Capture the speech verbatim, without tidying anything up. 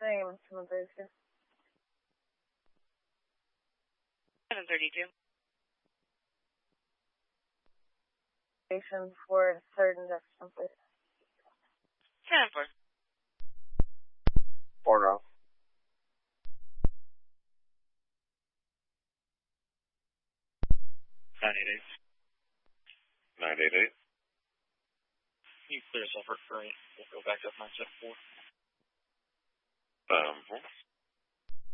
name, seven thirty-two. seven thirty-two. Station for third and Jefferson, please. ten four. Four now. nine eight eight. nine eight eight. You clear yourself for free. We'll go back up nine seven four. Um,